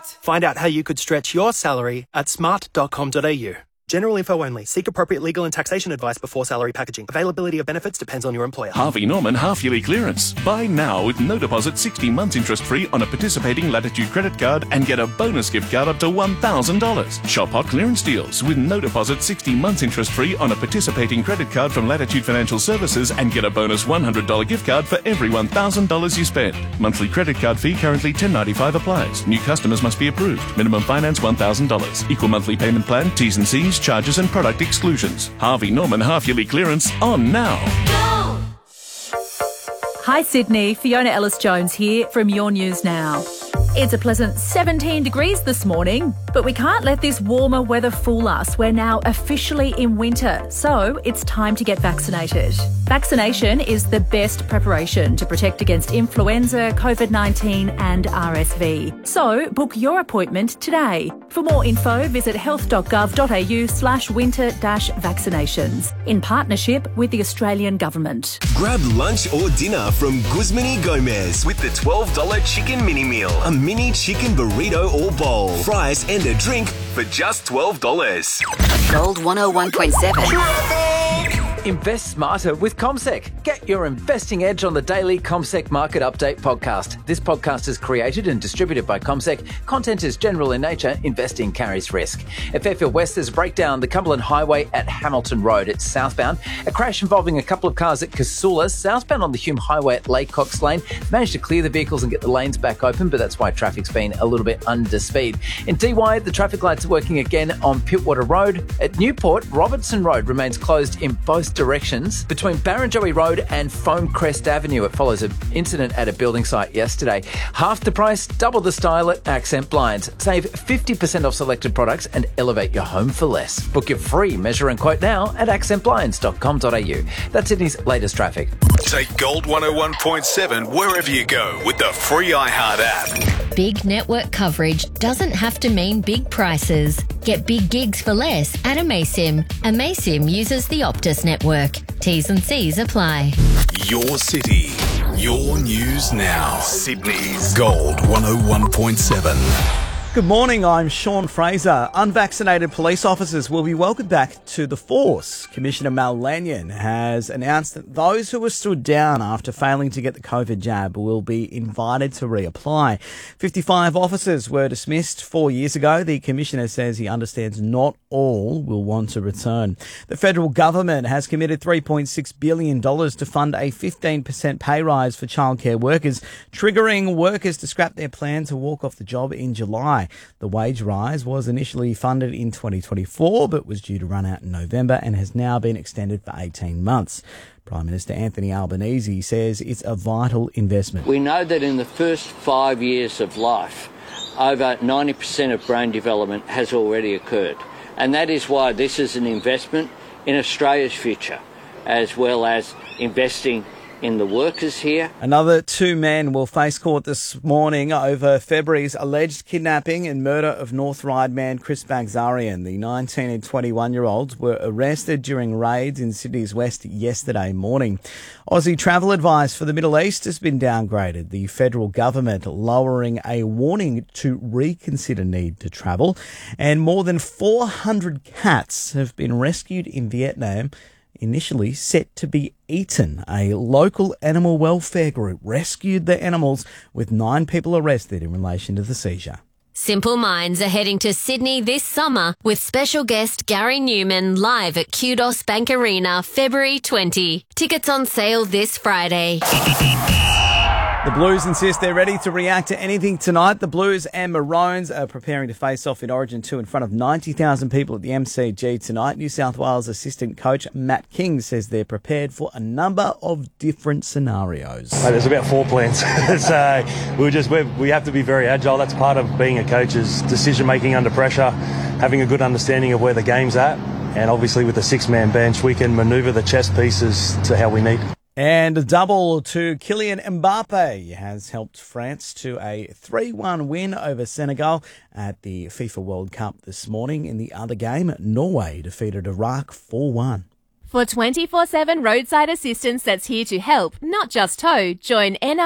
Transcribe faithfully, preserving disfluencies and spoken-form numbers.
What? Find out how you could stretch your salary at smart dot com dot a u. General info only. Seek appropriate legal and taxation advice before salary packaging. Availability of benefits depends on your employer. Harvey Norman half-yearly clearance. Buy now with no deposit, sixty months interest-free on a participating Latitude credit card and get a bonus gift card up to one thousand dollars. Shop hot clearance deals with no deposit, sixty months interest-free on a participating credit card from Latitude Financial Services and get a bonus one hundred dollars gift card for every one thousand dollars you spend. Monthly credit card fee currently ten dollars ninety-five applies. New customers must be approved. Minimum finance one thousand dollars. Equal monthly payment plan, T's and C's, charges and product exclusions. Harvey Norman half-yearly clearance on now. Go! Hi Sydney, Fiona Ellis-Jones here from Your News Now. It's a pleasant seventeen degrees this morning, but we can't let this warmer weather fool us. We're now officially in winter, so it's time to get vaccinated. Vaccination is the best preparation to protect against influenza, COVID nineteen and R S V. So book your appointment today. For more info, visit health dot gov dot a u slash winter dash vaccinations in partnership with the Australian Government. Grab lunch or dinner from Guzman y Gomez with the twelve dollars chicken mini meal. A mini chicken burrito or bowl, fries and a drink for just twelve dollars. Gold one oh one point seven. Invest smarter with CommSec. Get your investing edge on the daily CommSec Market Update podcast. This podcast is created and distributed by CommSec. Content is general in nature. Investing carries risk. At Fairfield West, there's a breakdown the Cumberland Highway at Hamilton Road. It's southbound. A crash involving a couple of cars at Casula. Southbound on the Hume Highway at Laycox Lane. Managed to clear the vehicles and get the lanes back open, but that's why traffic's been a little bit under speed. In D Y, the traffic lights are working again on Pittwater Road. At Newport, Robertson Road remains closed in both directions. Between Barrenjoey Road and Foam Crest Avenue, it follows an incident at a building site yesterday. Half the price, double the style at Accent Blinds. Save fifty percent off selected products and elevate your home for less. Book your free measure and quote now at accent blinds dot com dot a u. That's Sydney's latest traffic. Take Gold one oh one point seven wherever you go with the free iHeart app. Big network coverage doesn't have to mean big prices. Get big gigs for less at Amaysim. Amaysim uses the Optus network. T's and C's apply. Your city, your news now. Sydney's Gold one oh one point seven. Good morning, I'm Sean Fraser. Unvaccinated police officers will be welcomed back to the force. Commissioner Mal Lanyon has announced that those who were stood down after failing to get the COVID jab will be invited to reapply. fifty-five officers were dismissed four years ago. The Commissioner says he understands not all will want to return. The federal government has committed three point six billion dollars to fund a fifteen percent pay rise for childcare workers, triggering workers to scrap their plan to walk off the job in July. The wage rise was initially funded in twenty twenty-four but was due to run out in November and has now been extended for eighteen months. Prime Minister Anthony Albanese says it's a vital investment. We know that in the first five years of life, over ninety percent of brain development has already occurred. And that is why this is an investment in Australia's future, as well as investing in the workers here. Another two men will face court this morning over February's alleged kidnapping and murder of North Ryde man Chris Bagzarian. The nineteen and twenty-one-year-olds were arrested during raids in Sydney's West yesterday morning. Aussie travel advice for the Middle East has been downgraded. The federal government lowering a warning to reconsider need to travel. And more than four hundred cats have been rescued in Vietnam, initially set to be eaten. A local animal welfare group rescued the animals, with nine people arrested in relation to the seizure. Simple Minds are heading to Sydney this summer with special guest Gary Newman live at Kudos Bank Arena February twentieth. Tickets on sale this Friday. The Blues insist they're ready to react to anything tonight. The Blues and Maroons are preparing to face off in Origin two in front of ninety thousand people at the M C G tonight. New South Wales assistant coach Matt King says they're prepared for a number of different scenarios. Uh, there's about four plans. so we just we we have to be very agile. That's part of being a coach's decision making under pressure, having a good understanding of where the game's at, and obviously with the six-man bench, we can manoeuvre the chess pieces to how we need. And a double to Kylian Mbappe has helped France to a three one win over Senegal at the FIFA World Cup this morning. In the other game, Norway defeated Iraq four one. For twenty-four seven roadside assistance that's here to help, not just tow, join N